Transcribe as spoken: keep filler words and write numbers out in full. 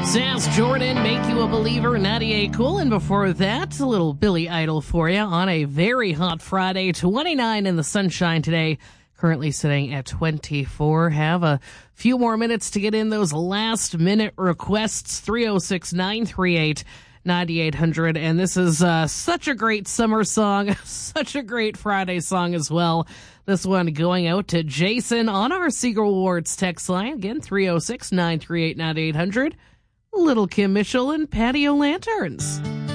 Sass Jordan, Make You a Believer, ninety-eight Cool. And before that, a little Billy Idol for you on a very hot Friday. twenty-nine in the sunshine today, currently sitting at twenty-four. Have a few more minutes to get in those last minute requests. three oh six, nine three eight, nine eight hundred. And this is uh, such a great summer song, such a great Friday song as well. This one going out to Jason on our Seagull Awards text line. Again, three oh six, nine three eight, nine eight hundred. Little Kim Mitchell and Patio Lanterns.